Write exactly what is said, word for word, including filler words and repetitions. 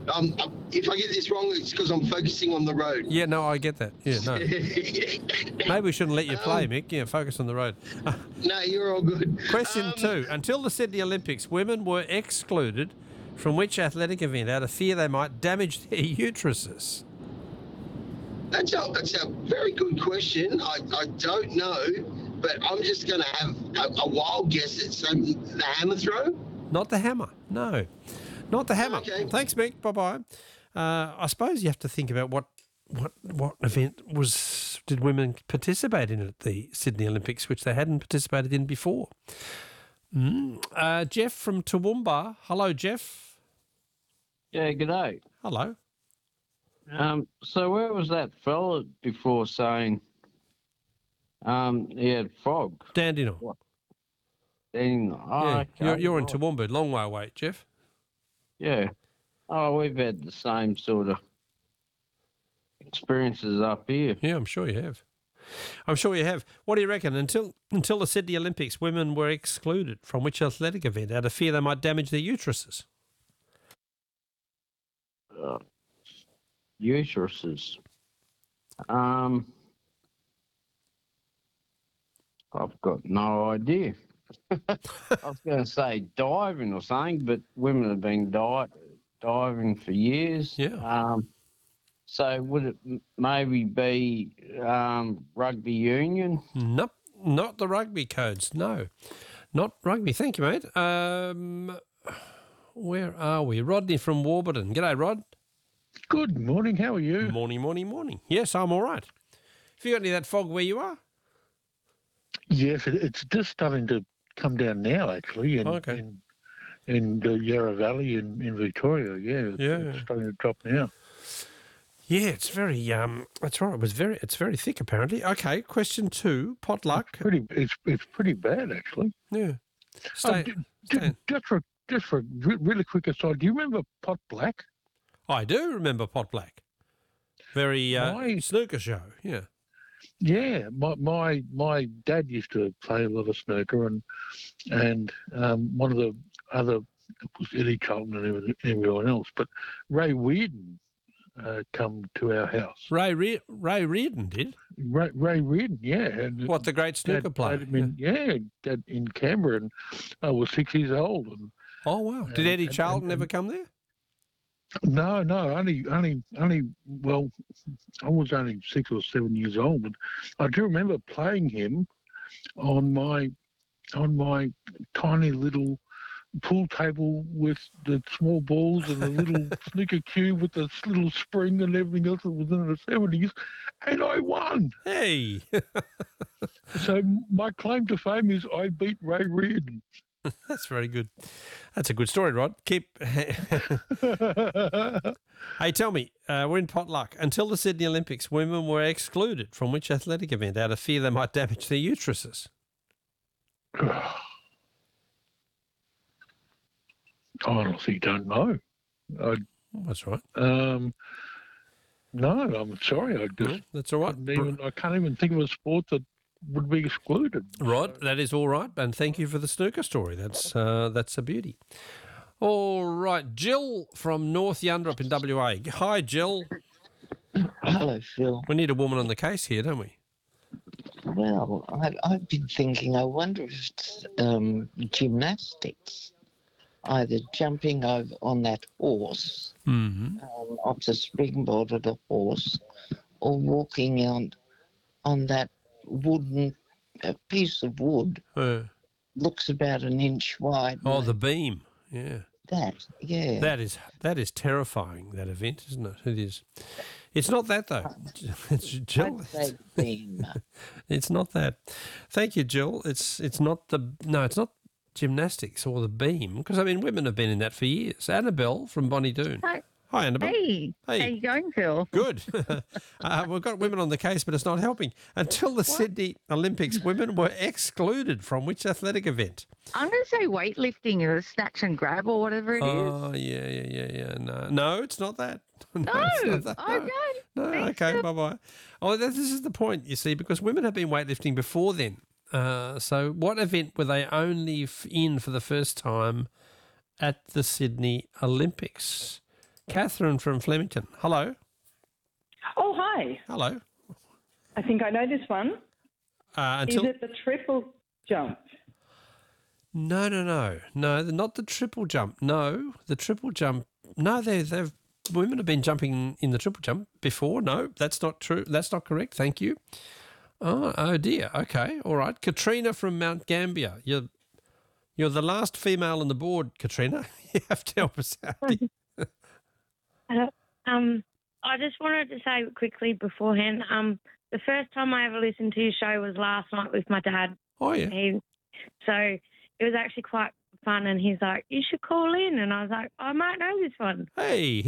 Um, if I get this wrong, it's because I'm focusing on the road. Yeah, no, I get that. Yeah, no. Maybe we shouldn't let you play, um, Mick. Yeah, focus on the road. No, you're all good. Question um, two. Until the Sydney Olympics, women were excluded from which athletic event out of fear they might damage their uteruses? That's a, that's a very good question. I, I don't know, but I'm just going to have a, a wild guess at some, the hammer throw. Not the hammer, no. Not the hammer. Okay. Thanks, Mick. Bye-bye. Uh, I suppose you have to think about what what what event was did women participate in at the Sydney Olympics, which they hadn't participated in before. Mm. Uh, Jeff from Toowoomba. Hello, Jeff. Yeah, g'day. Hello. Um, so where was that fella before saying um, he had fog? Dandenong. What? Dandenong. Oh, Yeah, okay. you're, you're in Right. Toowoomba. Long way away, Jeff. Yeah. Oh, we've had the same sort of experiences up here. Yeah, I'm sure you have. I'm sure you have. What do you reckon? Until until the Sydney Olympics, women were excluded from which athletic event out of fear they might damage their uteruses? Uh, uteruses. Um, I've got no idea. I was going to say diving or something, but women have been di- diving for years. Yeah. Um, so would it m- maybe be um, rugby union? Nope, not the rugby codes. No, not rugby. Thank you, mate. Um, where are we? Rodney from Warburton. G'day, Rod. Good morning. How are you? Morning, morning, morning. Yes, I'm all right. Have you got any of that fog where you are? Yes, it, it's just starting to come down now, actually, in Okay. in, in the Yarra Valley in, in Victoria. Yeah, it's, Yeah. it's starting to drop now. Yeah, it's very. Um, that's right. It was very. It's very thick, apparently. Okay. Question two. Potluck. Pretty, it's it's pretty bad, actually. Yeah. Oh, Stay. d- stay. d- just for just for re- really quick aside, do you remember Pot Black? I do remember Pot Black. Very uh, Why? snooker show. Yeah. Yeah, my my my dad used to play a lot of snooker, and and um, one of the other was Eddie Charlton and everyone- everyone else, but Ray Reardon uh, come to our house. Ray Re- Ray Reardon did. Ray, Ray Reardon, yeah. And What, the great snooker Dad player? played him in, yeah, Dad in Canberra, and I was six years old. And Oh wow! Did and- Eddie and- Charlton and- ever come there? no, no, only, only, only. Well, I was only six or seven years old, but I do remember playing him on my on my tiny little pool table with the small balls and the little snooker cube with the little spring and everything else that was in the seventies, and I won. Hey, So my claim to fame is I beat Ray Reardon. that's very good. That's a good story, Rod. Keep. Hey, tell me, uh, we're in potluck. Until the Sydney Olympics, women were excluded from which athletic event out of fear they might damage their uteruses? I honestly don't know. I, That's right. um, no, I'm sorry. I just Well, that's all right. couldn't even, I can't even think of a sport that would be excluded. Rod, that is all right, and thank you for the snooker story. That's uh, that's a beauty. All right, Jill from North Yunderup in W A. Hi, Jill. Hello, Phil. We need a woman on the case here, don't we? Well, I, I've been thinking, I wonder if it's um, gymnastics, either jumping over on that horse, Mm-hmm. um, off the springboard of the horse, or walking on on that wooden uh, piece of wood, Uh, looks about an inch wide. oh, like the beam. Yeah. that, yeah. That is that is terrifying, that event, isn't it? It is. It's not that, though. It's Jill. I'd say beam. It's not that. Thank you, Jill. It's it's not the no, it's not gymnastics or the beam, because I mean women have been in that for years. Annabelle from Bonnie Doon. Hi. Hi, Annabelle. Hey, Hey. how you going, Phil? Good. uh, we've got women on the case, but it's not helping. Until the Sydney Olympics, women were excluded from which athletic event? I'm going to say weightlifting or snatch and grab or whatever it is. Oh, yeah, yeah, yeah, yeah. No, no, it's not that. No, No, it's not that. I No. don't. No, think okay, so. bye bye. Oh, this is the point, you see, because women have been weightlifting before then. Uh, so, what event were they only f- in for the first time at the Sydney Olympics? Catherine from Flemington. Hello. Oh, hi. Hello. I think I know this one. Uh, until Is it the triple jump? no, no, no, no, the- not the triple jump. No, the triple jump. No, they they've women have been jumping in the triple jump before. No, that's not true. That's not correct. Thank you. Oh, oh dear. Okay, all right. Katrina from Mount Gambier. You're you're the last female on the board, Katrina. You have to help us out. Uh, um, I just wanted to say quickly beforehand, um, the first time I ever listened to your show was last night with my dad. Oh yeah. He, so it was actually quite fun, and he's like, "You should call in," and I was like, "I might know this one." Hey,